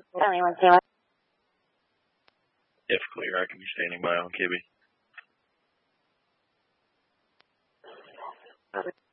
If clear, I can be standing by on Kibby.